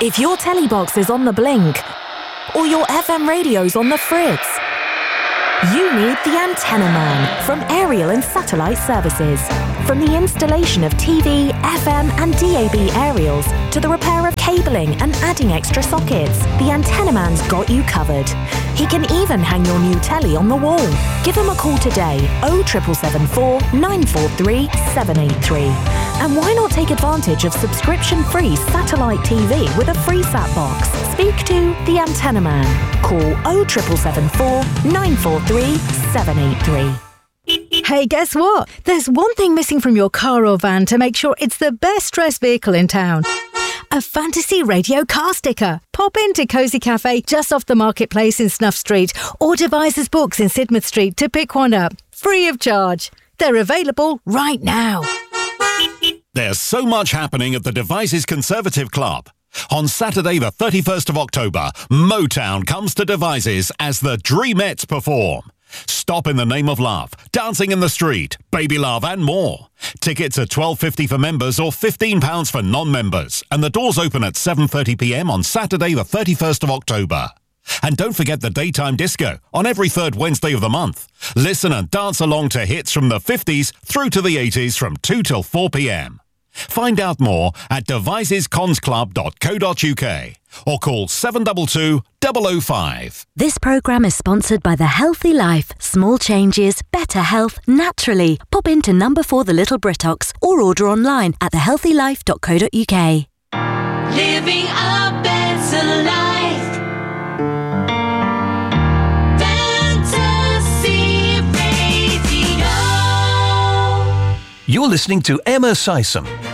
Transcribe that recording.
If your telly box is on the blink, or your FM radio's on the fritz, you need the Antenna Man from Aerial and Satellite Services. From the installation of TV, FM and DAB aerials to the repair of cabling and adding extra sockets, the Antenna Man's got you covered. He can even hang your new telly on the wall. Give him a call today, 07774 943 783. And why not take advantage of subscription-free satellite TV with a free sat box? Speak to the Antenna Man. Call 07774 943 783. Hey, guess what? There's one thing missing from your car or van to make sure it's the best dressed vehicle in town. A Fantasy Radio car sticker. Pop into Cozy Cafe just off the Marketplace in Snuff Street or Devices Books in Sidmouth Street to pick one up, free of charge. They're available right now. There's so much happening at the Devices Conservative Club. On Saturday the 31st of October, Motown comes to Devices as the Dreamettes perform. Stop in the Name of Love, Dancing in the Street, Baby Love and more. Tickets are $12.50 for members or £15 for non-members. And the doors open at 7:30pm on Saturday the 31st of October. And don't forget the daytime disco on every third Wednesday of the month. Listen and dance along to hits from the 50s through to the 80s from 2 till 4pm. Find out more at devicesconsclub.co.uk or call 722 005. This programme is sponsored by The Healthy Life. Small changes, better health, naturally. Pop into number 4 The Little Britox or order online at thehealthylife.co.uk. Living a better life. Fantasy Radio. You're listening to Emma Sissom.